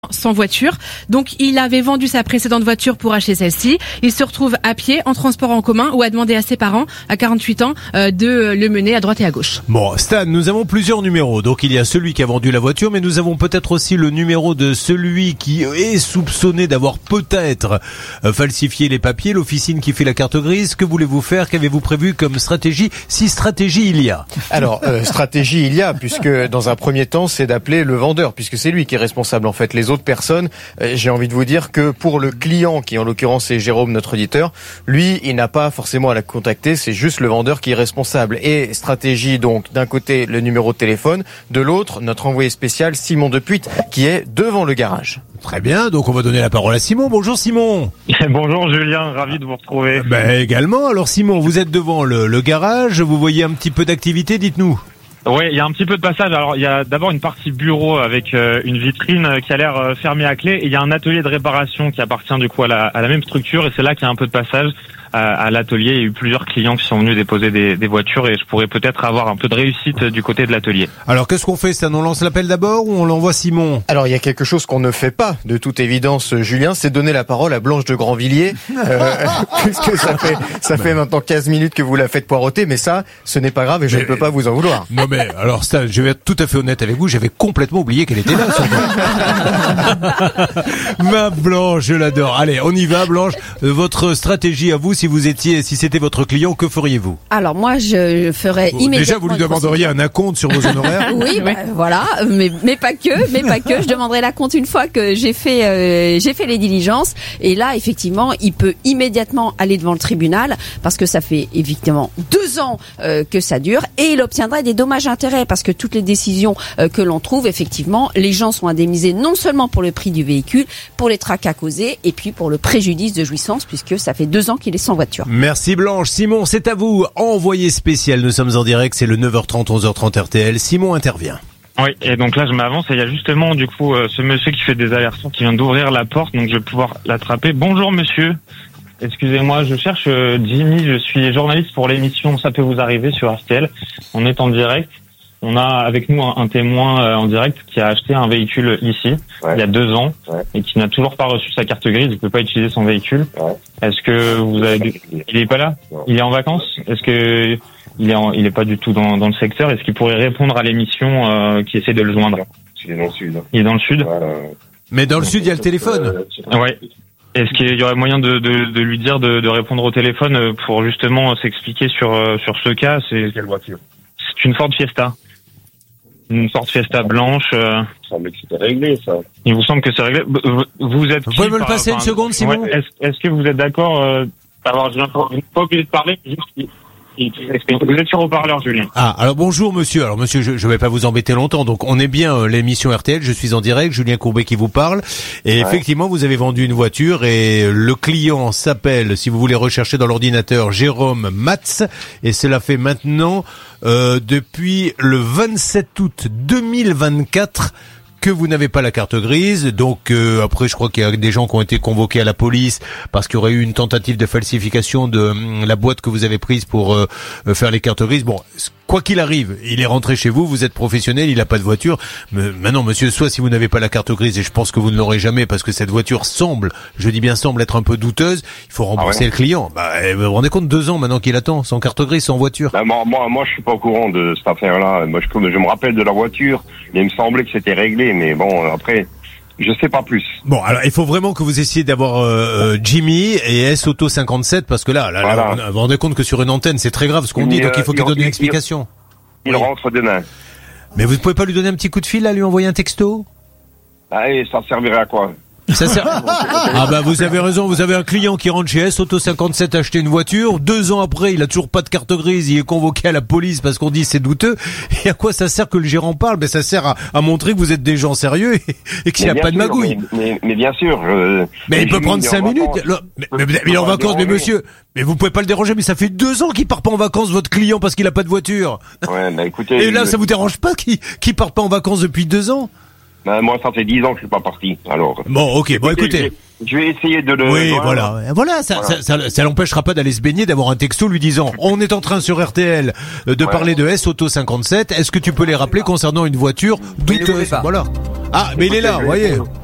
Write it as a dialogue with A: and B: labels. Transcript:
A: sans voiture. Donc il avait vendu sa précédente voiture pour acheter celle-ci. Il se retrouve à pied, en transport en commun, ou a demandé à ses parents, à 48 ans, de le mener à droite et à gauche.
B: Bon, Stan, nous avons plusieurs numéros. Donc il y a celui qui a vendu la voiture, mais nous avons peut-être aussi le numéro de celui qui est soupçonné d'avoir peut-être falsifié les papiers, l'officine qui fait la carte grise. Que voulez-vous faire? Qu'avez-vous prévu comme stratégie? Si stratégie il y a.
C: Alors, stratégie il y a, puisque dans un premier temps, c'est d'appeler le vendeur, puisque c'est lui qui est responsable en fait. Les autres personnes, j'ai envie de vous dire que pour le client, qui en l'occurrence est Jérôme, notre auditeur, lui, il n'a pas forcément à la contacter, c'est juste le vendeur qui est responsable. Et stratégie donc, d'un côté le numéro de téléphone, de l'autre notre envoyé spécial Simon Depuit qui est devant le garage.
B: Très bien, donc on va donner la parole à Simon. Bonjour Simon.
D: Bonjour Julien, ravi de vous retrouver.
B: Également, alors Simon, vous êtes devant le garage, vous voyez un petit peu d'activité, dites-nous.
D: Oui, il y a un petit peu de passage. Alors, il y a d'abord une partie bureau avec une vitrine qui a l'air fermée à clé. Et il y a un atelier de réparation qui appartient du coup à la même structure. Et c'est là qu'il y a un peu de passage à l'atelier. Il y a eu plusieurs clients qui sont venus déposer des voitures et je pourrais peut-être avoir un peu de réussite du côté de l'atelier.
B: Alors, qu'est-ce qu'on fait, Stan? On lance l'appel d'abord ou on l'envoie Simon?
C: Alors, il y a quelque chose qu'on ne fait pas, de toute évidence, Julien, c'est donner la parole à Blanche de Grandvilliers, puisque ça fait maintenant 15 minutes que vous la faites poireauter, mais ça, ce n'est pas grave et je ne peux pas vous en vouloir.
B: Non mais, alors Stan, je vais être tout à fait honnête avec vous, j'avais complètement oublié qu'elle était là. Ma Blanche, je l'adore. Allez, on y va Blanche. Votre stratégie à vous, si c'était votre client, que feriez-vous?
E: Alors moi, je ferais immédiatement...
B: Déjà, vous lui demanderiez un acompte sur vos honoraires?
E: Oui, voilà, mais pas que. Je demanderai l'acompte une fois que j'ai fait les diligences. Et là, effectivement, il peut immédiatement aller devant le tribunal parce que ça fait effectivement 2 ans que ça dure et il obtiendrait des dommages-intérêts parce que toutes les décisions que l'on trouve, effectivement, les gens sont indemnisés non seulement pour le prix du véhicule, pour les tracas causés et puis pour le préjudice de jouissance puisque ça fait 2 ans qu'il est sans voiture.
B: Merci Blanche. Simon, c'est à vous. Envoyé spécial, nous sommes en direct, c'est le 9h30, 11h30 RTL. Simon intervient.
D: Oui, et donc là je m'avance et il y a justement du coup ce monsieur qui fait des allers-retours qui vient d'ouvrir la porte, donc je vais pouvoir l'attraper. Bonjour monsieur, excusez-moi, je cherche Jimmy, je suis journaliste pour l'émission Ça peut vous arriver sur RTL. On est en direct. On a avec nous un témoin en direct qui a acheté un véhicule ici, il y a 2 ans, et qui n'a toujours pas reçu sa carte grise, il peut pas utiliser son véhicule. Est-ce que vous avez... Il est pas là? Il est en vacances? Est-ce que il est pas du tout dans le secteur? Est-ce qu'il pourrait répondre à l'émission qui essaie de le joindre?
F: Il est dans le sud.
D: Il est dans le sud?
F: Voilà.
B: Mais dans le sud, il y a le téléphone.
D: Ouais. Est-ce qu'il y aurait moyen de lui dire de répondre au téléphone pour justement s'expliquer sur ce cas? C'est
F: quelle voiture?
D: C'est une Ford Fiesta. Une Ford Fiesta blanche.
F: Il me semblait que c'était réglé, ça.
D: Il vous semble que c'est réglé. Vous êtes...
B: Vous pouvez me le passer une seconde, Simon?
D: Ouais, est-ce que vous êtes d'accord alors, je n'ai pas obligé de parler, juste... Vous êtes sur haut-parleur, Julien.
B: Ah, alors bonjour monsieur. Alors monsieur, je vais pas vous embêter longtemps. Donc on est bien l'émission RTL, je suis en direct, Julien Courbet qui vous parle. Et effectivement, vous avez vendu une voiture et le client s'appelle, si vous voulez rechercher dans l'ordinateur, Jérôme Matz. Et cela fait maintenant depuis le 27 août 2024 que vous n'avez pas la carte grise. Donc après, je crois qu'il y a des gens qui ont été convoqués à la police parce qu'il y aurait eu une tentative de falsification de la boîte que vous avez prise pour faire les cartes grises. Bon, quoi qu'il arrive, il est rentré chez vous, vous êtes professionnel, il n'a pas de voiture. Mais maintenant, monsieur, soit si vous n'avez pas la carte grise, et je pense que vous ne l'aurez jamais parce que cette voiture semble, je dis bien semble, être un peu douteuse, il faut rembourser le client. Vous vous rendez compte, 2 ans maintenant qu'il attend, sans carte grise, sans voiture.
F: Moi, je suis pas au courant de cette affaire-là. Moi, je me rappelle de la voiture, mais il me semblait que c'était réglé. Mais bon, après, je sais pas plus.
B: Bon, alors il faut vraiment que vous essayiez d'avoir Jimmy et S Auto 57 parce que là,
F: voilà.
B: Vous vous rendez compte que sur une antenne, c'est très grave ce qu'on dit, donc il faut qu'il donne une explication.
F: Il rentre demain.
B: Mais vous ne pouvez pas lui donner un petit coup de fil, là, lui envoyer un texto?
F: Et ça servirait à quoi?
B: Ça sert... Ah bah vous avez raison, vous avez un client qui rentre chez S Auto 57 acheter une voiture, 2 ans après il a toujours pas de carte grise, il est convoqué à la police parce qu'on dit c'est douteux. Et à quoi ça sert que le gérant parle? Ben ça sert à montrer que vous êtes des gens sérieux et qu'il n'y a pas de magouille.
F: Mais bien sûr.
B: Mais il peut prendre 5 minutes. Mais il est en vacances, mais monsieur, mais vous pouvez pas le déranger, mais ça fait 2 ans qu'il part pas en vacances votre client parce qu'il a pas de voiture.
F: Ouais, bah écoutez.
B: Et là ça vous dérange pas qu'il part pas en vacances depuis 2 ans?
F: Moi, ça fait 10 ans que je suis pas parti. Alors.
B: Bon, ok. Bon, écoutez.
F: Je vais essayer de le...
B: Oui, voilà. Ça l'empêchera pas d'aller se baigner, d'avoir un texto lui disant, on est en train sur RTL de parler de S Auto 57. Est-ce que tu peux les rappeler concernant une voiture douteuse? Voilà. Ah, mais il est là, vous voyez.